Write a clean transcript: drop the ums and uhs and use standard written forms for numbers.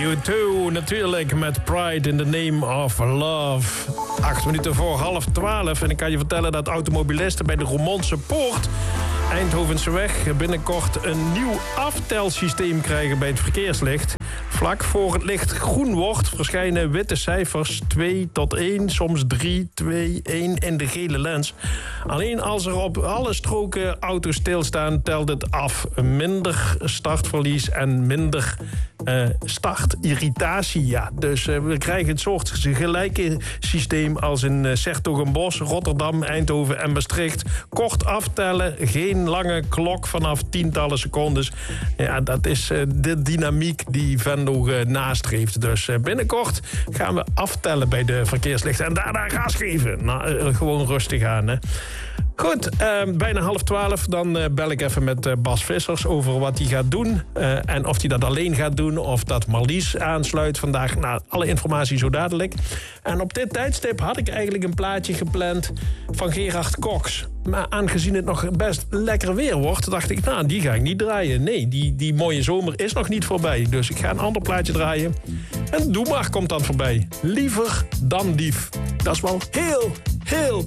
U2 natuurlijk met Pride in the Name of Love. 8 minuten voor 11:30. En ik kan je vertellen dat automobilisten bij de Roermondse Poort, Eindhovenseweg, binnenkort een nieuw aftelsysteem krijgen bij het verkeerslicht. Vlak voor het licht groen wordt, verschijnen witte cijfers 2 tot 1, soms 3, 2, 1 in de gele lens. Alleen als er op alle stroken auto's stilstaan, telt het af. Minder startverlies en minder startirritatie. Ja. Dus we krijgen het soort gelijke systeem als in 's-Hertogenbosch, Rotterdam, Eindhoven en Maastricht. Kort aftellen, geen lange klok vanaf tientallen secondes. Ja, dat is de dynamiek die Venlo nastreeft. Dus binnenkort gaan we aftellen bij de verkeerslichten. En daarna gas geven. Nou, gewoon rustig aan, hè. Goed, bijna 11:30. Dan bel ik even met Bas Vissers over wat hij gaat doen. En of hij dat alleen gaat doen, of dat Marlies aansluit vandaag. Nou, alle informatie zo dadelijk. En op dit tijdstip had ik eigenlijk een plaatje gepland van Gerard Cox. Maar aangezien het nog best lekker weer wordt, dacht ik, nou, die ga ik niet draaien. Nee, die mooie zomer is nog niet voorbij. Dus ik ga een ander plaatje draaien. En Doe Maar komt dan voorbij. Liever dan lief. Dat is wel heel